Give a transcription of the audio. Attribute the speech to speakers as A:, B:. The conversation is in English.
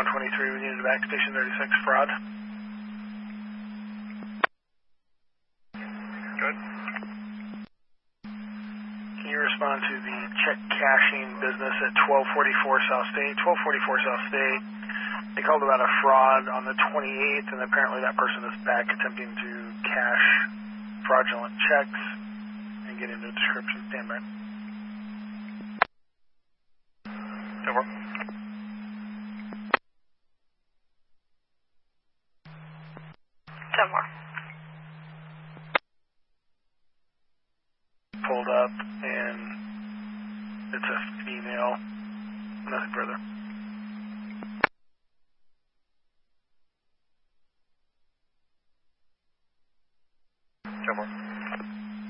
A: 123, we needed a back station 36 fraud.
B: Good.
A: Can you respond to the check cashing business at 1244 South State? 1244 South State, they called about a fraud on the 28th, and apparently that person is back attempting to cash fraudulent checks and get into a description. Stand by.
B: Over.
C: Somewhere.
A: Pulled up, and it's a female. Nothing further.
B: Over.